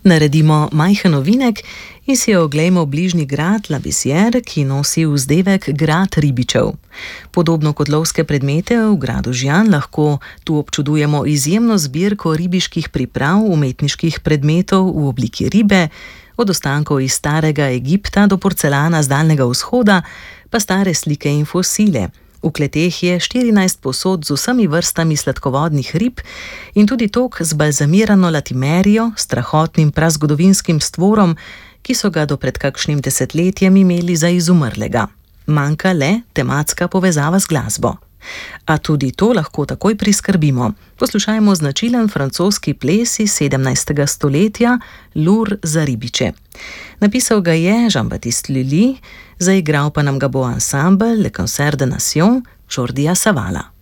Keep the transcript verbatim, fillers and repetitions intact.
Naredimo majhen ovinek in si oglejmo bližnji grad La Bisière, ki nosi vzdevek Grad ribičev. Podobno kot lovske predmete v gradu Žian lahko tu občudujemo izjemno zbirko ribiških priprav, umetniških predmetov v obliki ribe, od ostankov iz starega Egipta do porcelana z Daljnega vzhoda, pa stare slike in fosile. V kleteh je štirinajst posod z vsemi vrstami sladkovodnih rib in tudi tok z balzamirano latimerijo, strahotnim prazgodovinskim stvorom, ki so ga do pred kakšnim desetletjem imeli za izumrlega. Manjka le tematska povezava z glasbo. A tudi to lahko takoj priskrbimo. Poslušajmo značilen francoski ples iz sedemnajstega stoletja, Lur za ribiče. Napisal ga je Jean-Baptiste Lully, zaigral pa nam ga bo ansambel Le Concert des Nations Jordija Savala.